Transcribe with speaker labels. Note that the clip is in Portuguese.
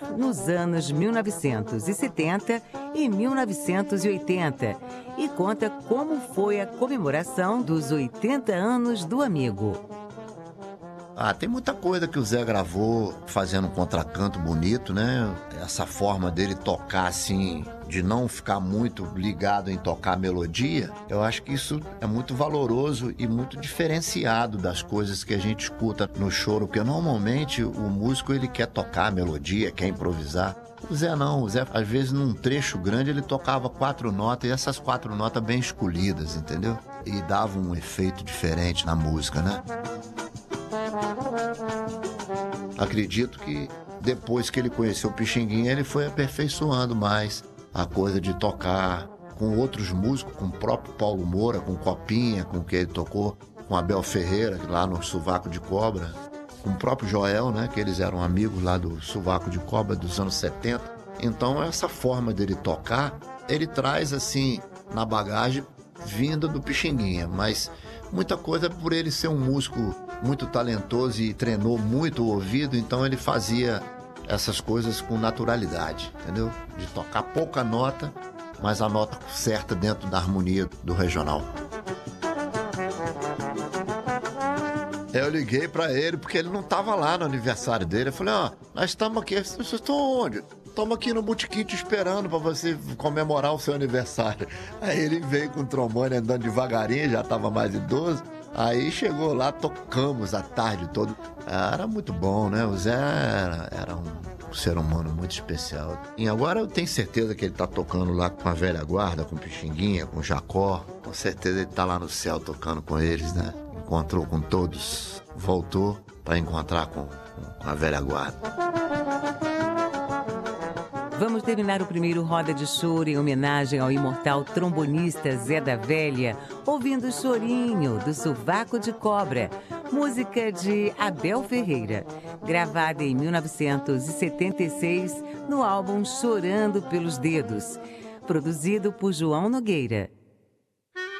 Speaker 1: nos anos 1970 e 1980 e conta como foi a comemoração dos 80 anos do amigo.
Speaker 2: Tem muita coisa que o Zé gravou fazendo um contracanto bonito, né? Essa forma dele tocar assim, de não ficar muito ligado em tocar melodia, eu acho que isso é muito valoroso e muito diferenciado das coisas que a gente escuta no choro, porque normalmente o músico ele quer tocar a melodia, quer improvisar. O Zé não, o Zé às vezes num trecho grande ele tocava 4 notas e essas 4 notas bem escolhidas, entendeu? E dava um efeito diferente na música, né? Acredito que depois que ele conheceu o Pixinguinha, ele foi aperfeiçoando mais a coisa de tocar com outros músicos, com o próprio Paulo Moura, com Copinha, com que ele tocou, com Abel Ferreira, lá no Sovaco de Cobra, com o próprio Joel, né, que eles eram amigos lá do Sovaco de Cobra dos anos 70. Então essa forma dele tocar, ele traz assim na bagagem vinda do Pixinguinha, mas muita coisa por ele ser um músico muito talentoso e treinou muito o ouvido, então ele fazia essas coisas com naturalidade, entendeu? De tocar pouca nota, mas a nota certa dentro da harmonia do regional. Eu liguei pra ele porque ele não tava lá no aniversário dele. Eu falei, nós estamos aqui. Vocês estão onde? Estamos aqui no botequim te esperando pra você comemorar o seu aniversário. Aí ele veio com o trombone andando devagarinho, já tava mais idoso. Aí chegou lá, tocamos a tarde toda. Era muito bom, né? O Zé era um ser humano muito especial. E agora eu tenho certeza que ele tá tocando lá com a velha guarda, com o Pixinguinha, com o Jacó. Com certeza ele tá lá no céu tocando com eles, né? Encontrou com todos, voltou para encontrar com a velha guarda.
Speaker 1: Vamos terminar o primeiro Roda de Choro em homenagem ao imortal trombonista Zé da Velha, ouvindo Chorinho, do Sovaco de Cobra, música de Abel Ferreira, gravada em 1976 no álbum Chorando pelos Dedos, produzido por João Nogueira.